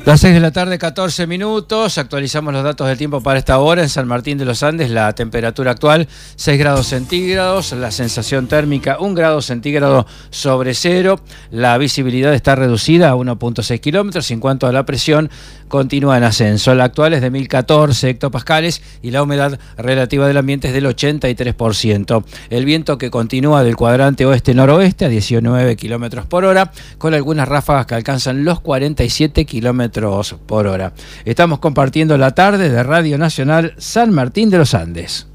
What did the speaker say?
Las 6 de la tarde, 14 minutos. Actualizamos los datos del tiempo para esta hora. En San Martín de los Andes, la temperatura actual 6 grados centígrados, la sensación térmica 1 grado centígrado sobre cero. La visibilidad está reducida a 1.6 kilómetros. En cuanto a la presión, continúa en ascenso. La actual es de 1014 hectopascales y la humedad relativa del ambiente es del 83%. El viento que continúa del cuadrante oeste-noroeste a 19 kilómetros por hora, con algunas ráfagas que alcanzan los 47 kilómetros por hora. Estamos compartiendo la tarde de Radio Nacional San Martín de los Andes.